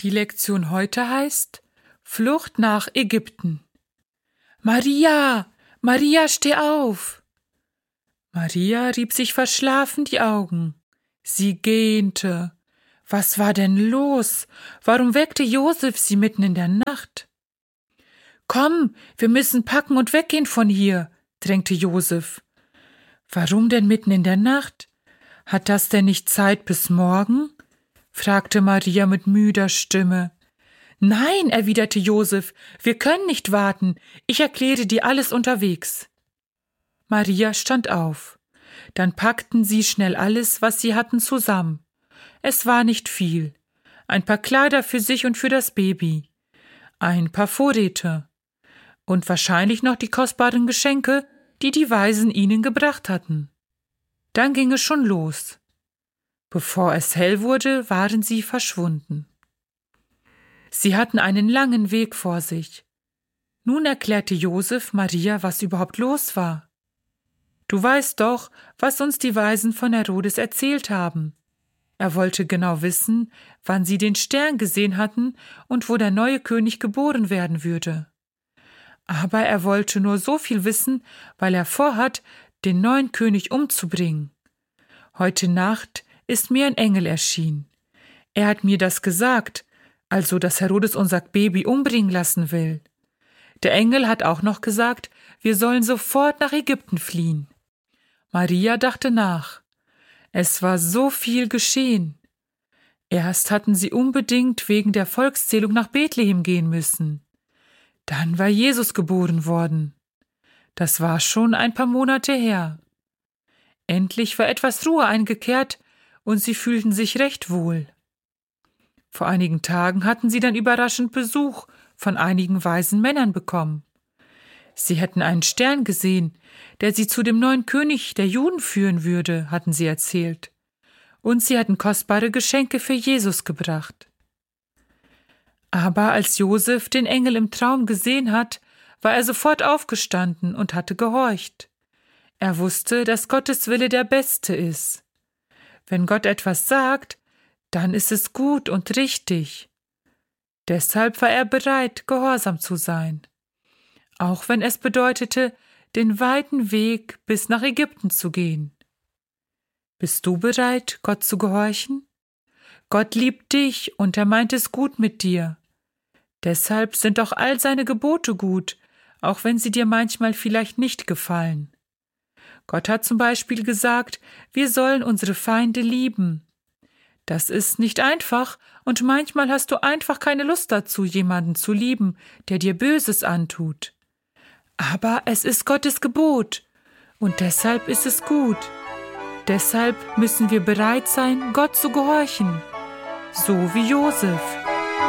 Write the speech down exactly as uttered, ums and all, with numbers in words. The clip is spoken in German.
Die Lektion heute heißt Flucht nach Ägypten. Maria, Maria, steh auf! Maria rieb sich verschlafen die Augen. Sie gähnte. Was war denn los? Warum weckte Josef sie mitten in der Nacht? Komm, wir müssen packen und weggehen von hier, drängte Josef. Warum denn mitten in der Nacht? Hat das denn nicht Zeit bis morgen? Fragte Maria mit müder Stimme. Nein, erwiderte Josef, wir können nicht warten. Ich erkläre dir alles unterwegs. Maria stand auf. Dann packten sie schnell alles, was sie hatten, zusammen. Es war nicht viel. Ein paar Kleider für sich und für das Baby. Ein paar Vorräte. Und wahrscheinlich noch die kostbaren Geschenke, die die Weisen ihnen gebracht hatten. Dann ging es schon los. Bevor es hell wurde, waren sie verschwunden. Sie hatten einen langen Weg vor sich. Nun erklärte Josef Maria, was überhaupt los war. Du weißt doch, was uns die Weisen von Herodes erzählt haben. Er wollte genau wissen, wann sie den Stern gesehen hatten und wo der neue König geboren werden würde. Aber er wollte nur so viel wissen, weil er vorhat, den neuen König umzubringen. Heute Nacht ist mir ein Engel erschienen. Er hat mir das gesagt, also dass Herodes unser Baby umbringen lassen will. Der Engel hat auch noch gesagt, wir sollen sofort nach Ägypten fliehen. Maria dachte nach. Es war so viel geschehen. Erst hatten sie unbedingt wegen der Volkszählung nach Bethlehem gehen müssen. Dann war Jesus geboren worden. Das war schon ein paar Monate her. Endlich war etwas Ruhe eingekehrt und sie fühlten sich recht wohl. Vor einigen Tagen hatten sie dann überraschend Besuch von einigen weisen Männern bekommen. Sie hätten einen Stern gesehen, der sie zu dem neuen König der Juden führen würde, hatten sie erzählt. Und sie hatten kostbare Geschenke für Jesus gebracht. Aber als Josef den Engel im Traum gesehen hat, war er sofort aufgestanden und hatte gehorcht. Er wusste, dass Gottes Wille der beste ist. Wenn Gott etwas sagt, dann ist es gut und richtig. Deshalb war er bereit, gehorsam zu sein. Auch wenn es bedeutete, den weiten Weg bis nach Ägypten zu gehen. Bist du bereit, Gott zu gehorchen? Gott liebt dich und er meint es gut mit dir. Deshalb sind auch all seine Gebote gut, auch wenn sie dir manchmal vielleicht nicht gefallen. Gott hat zum Beispiel gesagt, wir sollen unsere Feinde lieben. Das ist nicht einfach und manchmal hast du einfach keine Lust dazu, jemanden zu lieben, der dir Böses antut. Aber es ist Gottes Gebot und deshalb ist es gut. Deshalb müssen wir bereit sein, Gott zu gehorchen, so wie Josef.